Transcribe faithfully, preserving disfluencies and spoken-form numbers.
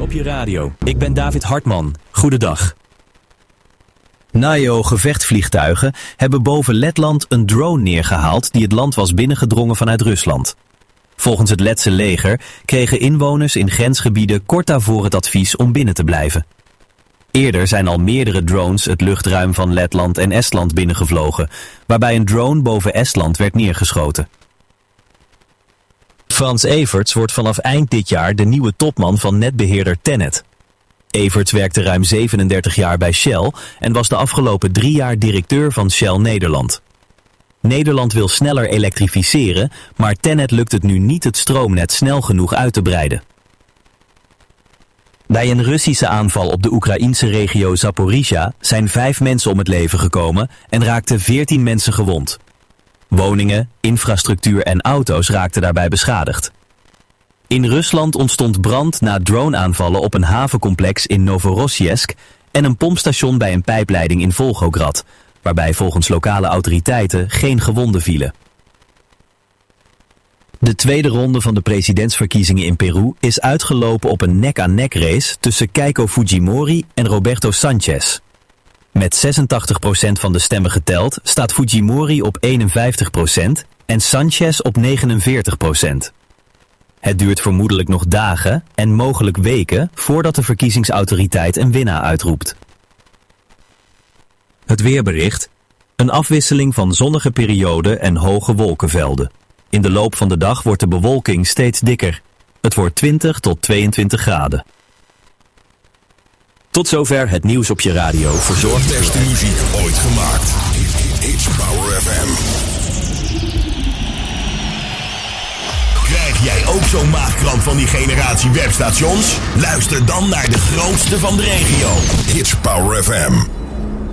op je radio. Ik ben David Hartman. Goedendag. NAIO-gevechtsvliegtuigen hebben boven Letland een drone neergehaald die het land was binnengedrongen vanuit Rusland. Volgens het Letse leger kregen inwoners in grensgebieden kort daarvoor het advies om binnen te blijven. Eerder zijn al meerdere drones het luchtruim van Letland en Estland binnengevlogen, waarbij een drone boven Estland werd neergeschoten. Frans Everts wordt vanaf eind dit jaar de nieuwe topman van netbeheerder TenneT. Everts werkte ruim zevenendertig jaar bij Shell en was de afgelopen drie jaar directeur van Shell Nederland. Nederland wil sneller elektrificeren, maar TenneT lukt het nu niet het stroomnet snel genoeg uit te breiden. Bij een Russische aanval op de Oekraïense regio Zaporizhia zijn vijf mensen om het leven gekomen en raakten veertien mensen gewond. Woningen, infrastructuur en auto's raakten daarbij beschadigd. In Rusland ontstond brand na droneaanvallen op een havencomplex in Novorossiysk en een pompstation bij een pijpleiding in Volgograd, waarbij volgens lokale autoriteiten geen gewonden vielen. De tweede ronde van de presidentsverkiezingen in Peru is uitgelopen op een nek-aan-nek race tussen Keiko Fujimori en Roberto Sanchez. Met zesentachtig procent van de stemmen geteld staat Fujimori op eenenvijftig procent en Sanchez op negenenveertig procent. Het duurt vermoedelijk nog dagen en mogelijk weken voordat de verkiezingsautoriteit een winnaar uitroept. Het weerbericht. Een afwisseling van zonnige perioden en hoge wolkenvelden. In de loop van de dag wordt de bewolking steeds dikker. Het wordt twintig tot tweeëntwintig graden. Tot zover het nieuws op je radio, verzorgd door beste muziek ooit gemaakt. It's Power F M. Krijg jij ook zo'n maagkramp van die generatie webstations? Luister dan naar de grootste van de regio. It's Power F M.